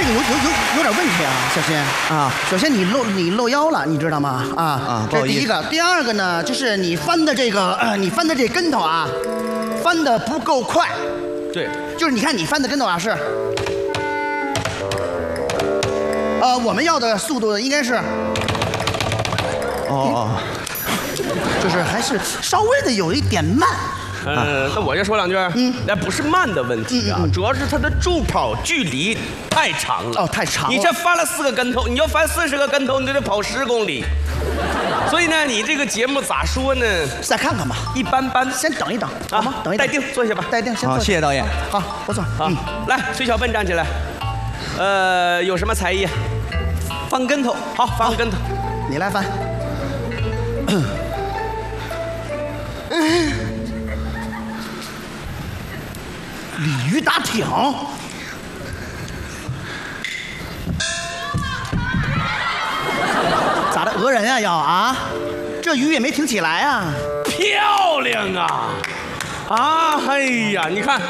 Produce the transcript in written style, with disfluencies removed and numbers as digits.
个有点问题啊，小新啊。首先你露腰了，你知道吗？啊，这是第一个。第二个呢，就是你翻的这跟头啊，翻的不够快。 对， 就是你看你翻的跟头啊是，我们要的速度应该是，就是还是稍微的有一点慢。 那我先说两句。那不是慢的问题啊，主要是它的助跑距离太长了。 哦，太长了。 你这翻了4个跟头，你要翻40个跟头，你就得跑10公里。所以呢，你这个节目咋说呢？ 再看看吧， 一般般。 先等一等，好吗？等一等， 待定，坐下吧。 待定，先坐。 好，谢谢导演。 好，不错。 好，来，崔小笨站起来。有什么才艺？ 翻跟头。 好，翻个跟头。 你来翻。鲤鱼打挺，咋的？讹人啊要啊？这鱼也没挺起来啊。 漂亮啊！哎呀，你看。